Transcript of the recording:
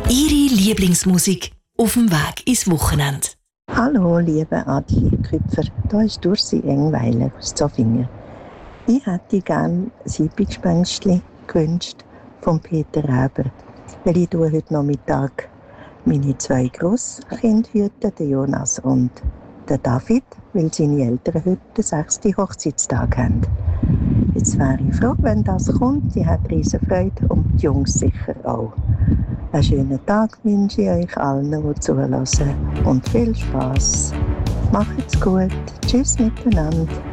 Ihre Lieblingsmusik auf dem Weg ins Wochenende. Hallo, liebe Adi Küpfer, hier ist Ursi Engweiler aus Zofingen. Ich hätte gerne Siebengespenstli gewünscht von Peter Reber, weil ich heute Nachmittag meine 2 Grosskinder hüten, den Jonas und den David, weil seine Eltern heute den 6. Hochzeitstag haben. Jetzt wäre ich froh, wenn das kommt. Ich habe riesen Freude und die Jungs sicher auch. Einen schönen Tag wünsche ich euch allen, die zuhören. Und viel Spass. Macht's gut. Tschüss miteinander.